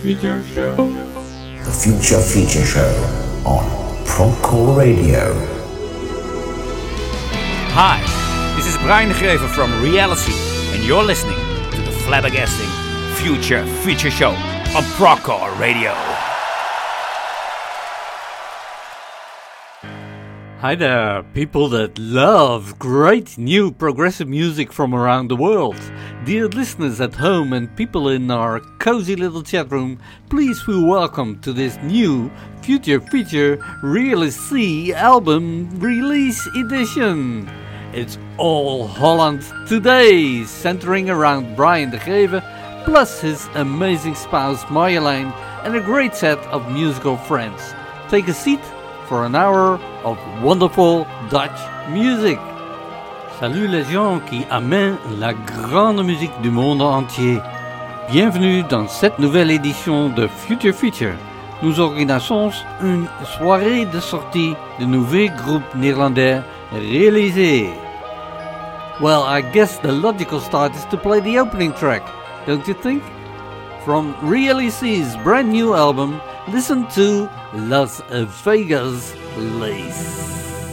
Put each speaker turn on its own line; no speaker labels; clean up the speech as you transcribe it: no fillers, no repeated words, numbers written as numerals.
Feature Show.
The Future Feature Show on Procore Radio.
Hi, this is Brian de Greve from Reality, and you're listening to the flabbergasting Future Feature Show on Procore Radio. Hi there, people that love great new progressive music from around the world. Dear listeners at home and people in our cozy little chat room, please feel welcome to this new Future Feature Really See album release edition. It's all Holland today, centering around Brian de Greve, plus his amazing spouse Marjolein, and a great set of musical friends. Take a seat for an hour of wonderful Dutch music. Salut les gens qui aiment la grande musique du monde entier. Bienvenue dans cette nouvelle édition de Future Feature. Nous organisons une soirée de sortie de nouveaux groupes néerlandais réalisés. Well, I guess the logical start is to play the opening track, don't you think? From Reality brand new album, listen to Las Vegas Lace.